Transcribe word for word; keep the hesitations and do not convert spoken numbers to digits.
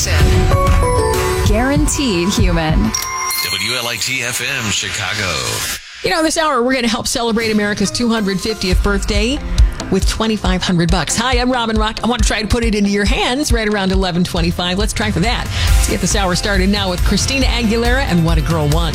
station. Guaranteed human. W L I T F M, Chicago. You know, this hour, we're going to help celebrate America's two hundred fiftieth birthday with twenty-five hundred bucks. Hi, I'm Robin Rock. I want to try to put it into your hands right around eleven twenty-five. Let's try for that. Let's get this hour started now with Christina Aguilera and What a Girl Wants.